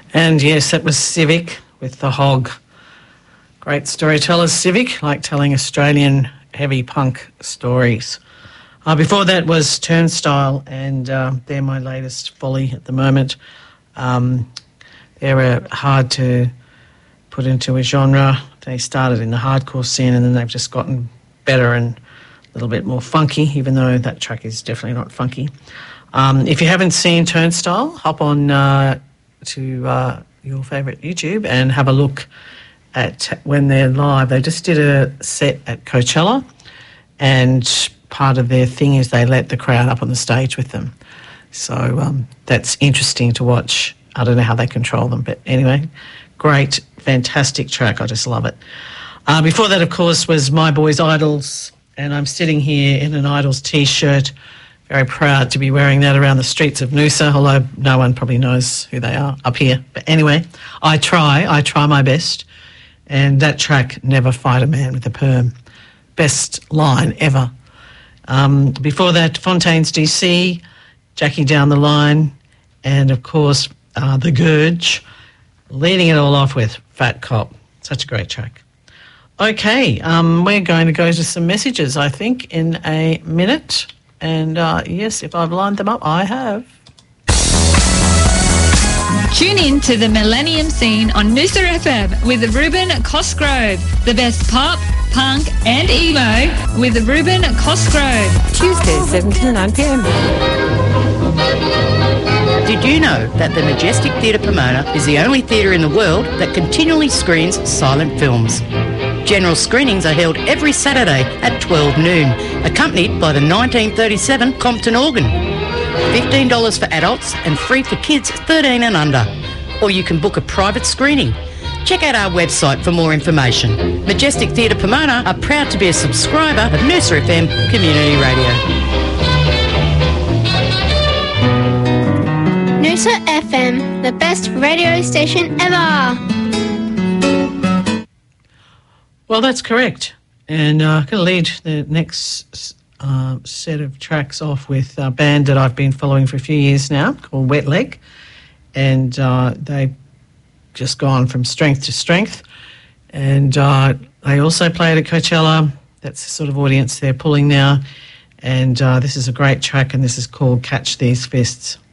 And yes, that was Civic with The Hog. Great storytellers, Civic, like telling Australian heavy punk stories. Before that was Turnstile, and they're my latest folly at the moment. They're hard to put into a genre. They started in the hardcore scene and then they've just gotten better and a little bit more funky, even though that track is definitely not funky. If you haven't seen Turnstile, hop on to your favourite YouTube and have a look at when they're live. They just did a set at Coachella, and part of their thing is they let the crowd up on the stage with them. So that's interesting to watch. I don't know how they control them, but anyway, great, fantastic track. I just love it. Before that, of course, was My Boys Idols, and I'm sitting here in an Idols T-shirt. Very proud to be wearing that around the streets of Noosa, although no one probably knows who they are up here. But anyway, I try my best. And that track, Never Fight a Man with a Perm. Best line ever. Before that, Fontaines DC, Jackie Down the Line, and of course, The Gurge, leading it all off with Fat Cop. Such a great track. Okay, we're going to go to some messages, I think, in a minute. And yes, if I've lined them up, I have. Tune in to the Millennium Scene on Noosa FM with Ruben Cosgrove. The best pop, punk and emo with Ruben Cosgrove. Tuesdays, 7 to 9 p.m. Did you know that the Majestic Theatre Pomona is the only theatre in the world that continually screens silent films? General screenings are held every Saturday at 12 noon, accompanied by the 1937 Compton organ. $15 for adults and free for kids 13 and under. Or you can book a private screening. Check out our website for more information. Majestic Theatre Pomona are proud to be a subscriber of Noosa FM Community Radio. Noosa FM, the best radio station ever. Well, that's correct. And I'm going to lead the next set of tracks off with a band that I've been following for a few years now called Wet Leg. And they've just gone from strength to strength. And they also played at Coachella. That's the sort of audience they're pulling now. And this is a great track, and this is called Catch These Fists.